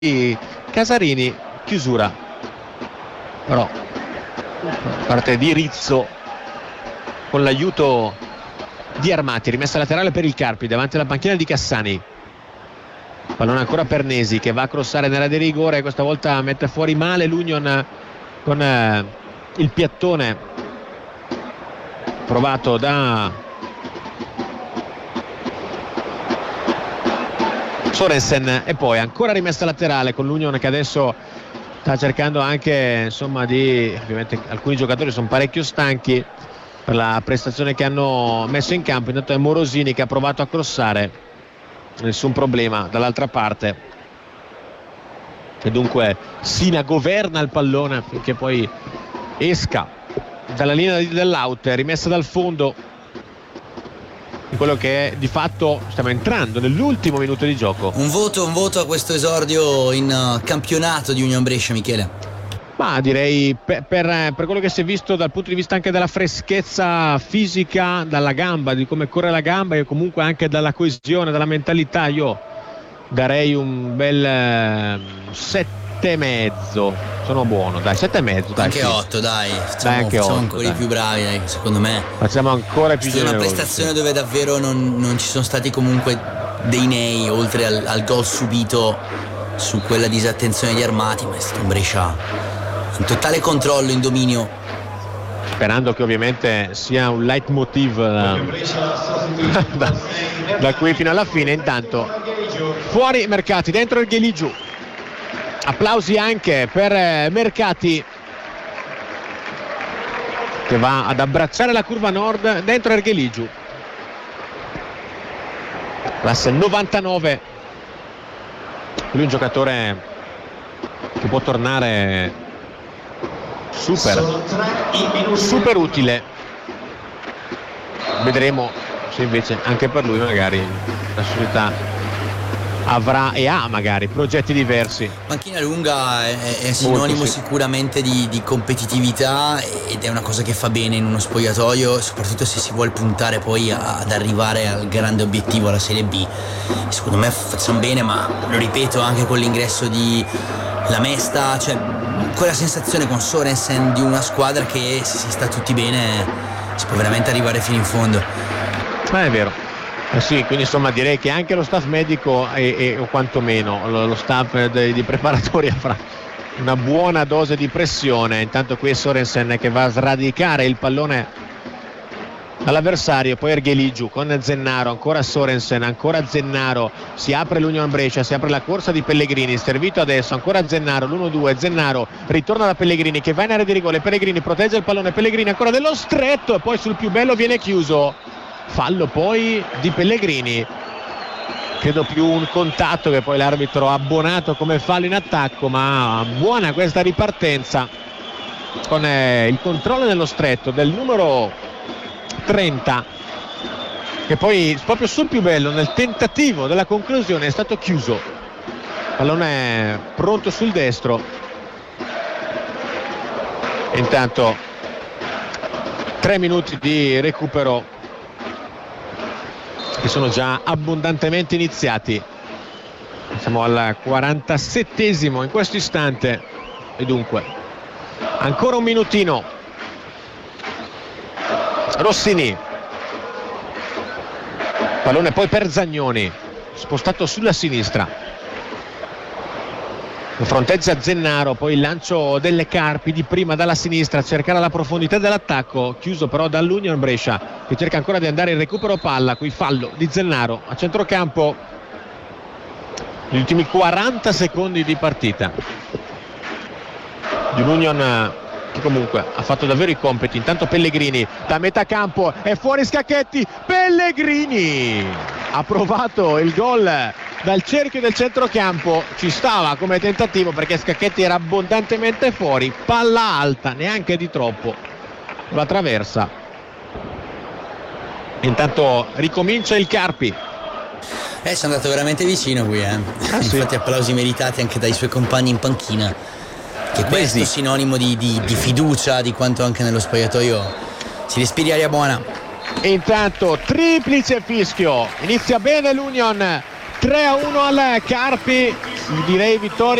Casarini, chiusura però parte di Rizzo con l'aiuto di Armati, rimessa laterale per il Carpi davanti alla panchina di Cassani. Pallone ancora per Nesi che va a crossare nell'area di rigore, questa volta mette fuori male l'Union con il piattone provato da Sorensen, e poi ancora rimessa laterale con l'Union che adesso sta cercando anche ovviamente alcuni giocatori sono parecchio stanchi per la prestazione che hanno messo in campo. Intanto è Morosini che ha provato a crossare, nessun problema dall'altra parte, e dunque Sina governa il pallone finché poi esca dalla linea dell'out, rimessa dal fondo in quello che è di fatto, stiamo entrando nell'ultimo minuto di gioco. Un voto a questo esordio in campionato di Union Brescia, Michele? Ma direi per quello che si è visto dal punto di vista anche della freschezza fisica, dalla gamba, di come corre la gamba, e comunque anche dalla coesione, dalla mentalità, io darei un bel 7,5. Sono buono, dai, 7,5, dai, anche sì. 8, dai, Anche facciamo 8, ancora dai. di più bravi, dai, secondo me Facciamo ancora più generosi. È una generosi. prestazione dove davvero non ci sono stati comunque dei nei, oltre al gol subito su quella disattenzione di Armati, ma è stato un Brescia in totale controllo, in dominio, sperando che ovviamente sia un leitmotiv da qui fino alla fine. Intanto fuori Mercati, dentro il Gheligiu, applausi anche per Mercati che va ad abbracciare la curva nord dentro il Gheligiu, classe 99. Lui è un giocatore che può tornare super utile. Vedremo se invece anche per lui magari la società avrà e ha magari progetti diversi. Panchina lunga è sinonimo sicuramente di competitività, ed è una cosa che fa bene in uno spogliatoio, soprattutto se si vuole puntare poi ad arrivare al grande obiettivo, alla Serie B. Secondo me facciamo bene, ma lo ripeto anche con l'ingresso di Lamesta, cioè quella sensazione con Sorensen di una squadra che, se si sta tutti bene, si può veramente arrivare fino in fondo. Ma è vero. Sì, quindi insomma direi che anche lo staff medico o quantomeno lo staff di preparatori avrà una buona dose di pressione. Intanto qui è Sorensen che va a sradicare il pallone all'avversario, poi Ergheligiu con Zennaro, ancora Sorensen, ancora Zennaro, si apre l'Union Brescia, si apre la corsa di Pellegrini, servito adesso, ancora Zennaro, l'1-2, Zennaro ritorna da Pellegrini che va in area di rigore, Pellegrini protegge il pallone, Pellegrini ancora dello stretto e poi sul più bello viene chiuso. Fallo poi di Pellegrini, credo più un contatto che poi l'arbitro ha abbonato come fallo in attacco, ma buona questa ripartenza con il controllo nello stretto del numero 30, che poi proprio sul più bello nel tentativo della conclusione è stato chiuso. Pallone pronto sul destro. Intanto 3 minuti di recupero che sono già abbondantemente iniziati. Siamo al 47esimo in questo istante e dunque ancora un minutino. Rossini, pallone poi per Zagnoni, spostato sulla sinistra, fronteggia Zennaro, poi il lancio delle Carpi di prima dalla sinistra, cercare la profondità dell'attacco, chiuso però dall'Union Brescia che cerca ancora di andare in recupero palla. Qui fallo di Zennaro a centrocampo, gli ultimi 40 secondi di partita di un'Union che comunque ha fatto davvero i compiti. Intanto Pellegrini da metà campo è fuori Scacchetti, Pellegrini ha provato il gol dal cerchio del centrocampo, ci stava come tentativo perché Scacchetti era abbondantemente fuori, palla alta, neanche di troppo, la traversa. Intanto ricomincia il Carpi. È andato veramente vicino qui, sì. Infatti applausi meritati anche dai suoi compagni in panchina, che questo è sinonimo di fiducia, di quanto anche nello spogliatoio si respiri aria buona. E intanto triplice fischio, inizia bene l'Union, 3-1 al Carpi, direi vittoria